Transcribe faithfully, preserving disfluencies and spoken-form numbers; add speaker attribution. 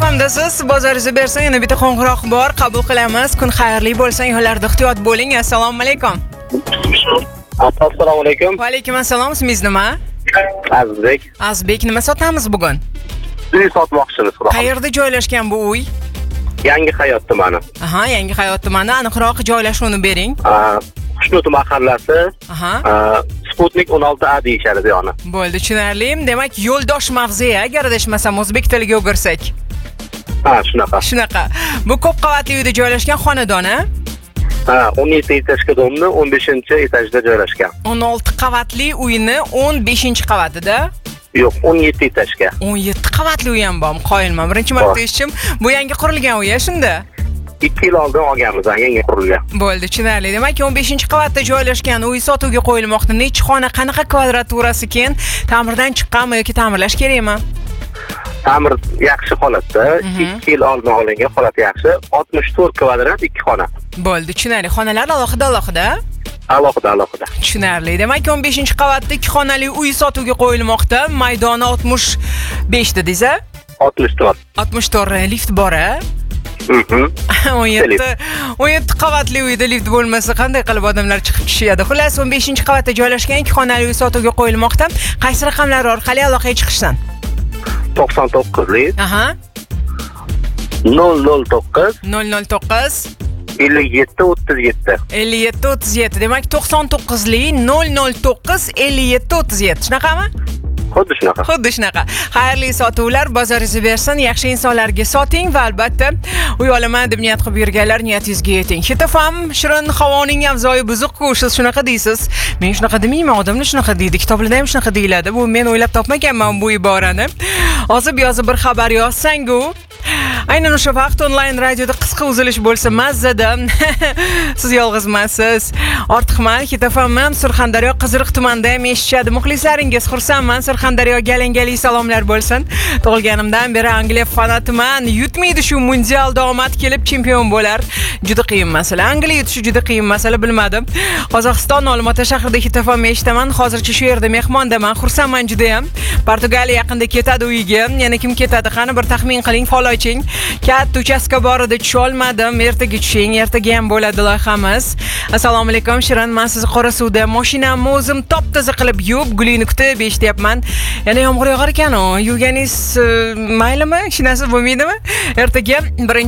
Speaker 1: Siz bozoringizni bersang yana bitta qo'ng'iroq bor, qabul qilamiz. Kun xayrli bo'lsin, yo'llarda ehtiyot bo'ling. Assalomu alaykum.
Speaker 2: Assalomu alaykum.
Speaker 1: Va alaykum assalom. Ismingiz nima?
Speaker 2: Azizbek.
Speaker 1: Azizbek, nima sotamiz bugun?
Speaker 2: Uy sotmoqchimiz.
Speaker 1: Qayerda joylashgan bu uy?
Speaker 2: Yangi Hayot tumani.
Speaker 1: Aha, Yangi Hayot tumani. Aniqroq joylashuvini bering.
Speaker 2: Xushnut mahallasi.
Speaker 1: Aha.
Speaker 2: Sputnik o'n olti A deyishadi bu yoni.
Speaker 1: Bo'ldi, tushunarli. Demak, yo'ldosh mavze, agar adashmasam o'zbek tiliga o'girsak.
Speaker 2: Ha, shunaqa.
Speaker 1: Shunaqa. Bu ko'p qavatli uyda joylashgan xonadon-a?
Speaker 2: Ha, o'n yetti etajli domni o'n beshinchi etajda joylashgan.
Speaker 1: o'n olti qavatli uyni o'n beshinchi qavatida?
Speaker 2: Yo'q, o'n yetti etajga.
Speaker 1: o'n yetti qavatli uy ham bormi? Qoyilman. Birinchi marta eshitdim. Bu yangi qurilgan uy, shunda.
Speaker 2: ikki yil oldin olganmiz, yangi qurilgan.
Speaker 1: Bo'ldi, tushunarli. Demak, o'n beshinchi qavatda joylashgan uy sotuvga qo'yilmoqda. Necha xona, qanaqa kvadraturasi keyin? Ta'mirdan chiqqanmi yoki ta'mirlash kerakmi?
Speaker 2: Ta'mir yaxshi holatda, ikki yil oldin olingan, holati yaxshi. oltmish to'rt kvadrat ikki xona.
Speaker 1: Bo'ldi, tushunarli. Xonalar alohida-alohida?
Speaker 2: Alohida, alohida.
Speaker 1: Tushunarli. Demak, o'n beshinchi qavatda ikki xonali uy sotuvga qo'yilmoqda. Maydoni oltmish besh dedingiz-a?
Speaker 2: oltmish to'rt.
Speaker 1: oltmish to'rt lift bor-a?
Speaker 2: Mhm.
Speaker 1: o'n yetti o'n yetti qavatli uyda lift bo'lmasa qanday qilib odamlar chiqib tushadi? Xullas, o'n beshinchi qavatda joylashgan ikki xonali uy sotuvga qo'yilmoqda. Qaysi raqamlar orqali aloqaga chiqishdan?
Speaker 2: to'qson to'qqizlik
Speaker 1: Aha.
Speaker 2: nol nol to'qqiz
Speaker 1: nol nol to'qqiz
Speaker 2: ellik yetti o'ttiz yetti.
Speaker 1: ellik yetti o'ttiz yetti. Demak, to'qson to'qqizli nol nol to'qqiz ellik yetti o'ttiz yetti. Shunaqami?
Speaker 2: Xuddi shunaqa.
Speaker 1: Xuddi shunaqa. Xayrli sotuvlar, bozoringizni bersin, yaxshi insonlarga soting va albatta uy olaman deb niyat qilib yurganlar niyatingizga yeting. Hitafam, shirin havoning avzoyi buzuq-ku, siz shunaqa deysiz. Men shunaqa demayman, odamlar shunaqa deydi. Kitoblarda ham shunaqa deyiladi. Bu men o'ylab topmaganman bu iborani. Hozir yozib bir xabar yozsangu, aynan o'sha vaqt onlayn radioda qisqa uzilish bo'lsa mazzada. Siz yolg'izmasiz. Ortiqman, Hitafam ham Surxondaryo Qiziriq tumanida ham eshitishadi. Muxlislaringiz xursandman. Surxondaryo galangali salomlar bo'lsin. Tug'ilganimdan beri Angliya fanatiman. Yutmaydi shu mundialda omad kelib chempion bo'lar. Juda qiyin masala. Angliya yutishi juda qiyin masala, bilmadim. Qozog'iston Olmaota shahrida Hitafam eshitaman. Hozircha shu yerda mehmondaman. Xursandman juda ham. Portugaliya yaqinda ketadi uyiga. Yana kim ketadi? Qani bir taxmin qiling, foloching. Katta uchastka bor edi, tusha olmadim. Ertaga tushing, ertaga ham bo'ladi loyihamiz. Assalomu alaykum, Shirin. Men sizni Qorasuvda mashinamni o'zim top-toza qilib yuvib, gulingni kutib eshityapman. Yana yomg'ir yog'ar ekan-ku. Yuvganingiz maylimi? Hech narsa bo'lmaydimi? Ertaga birinchi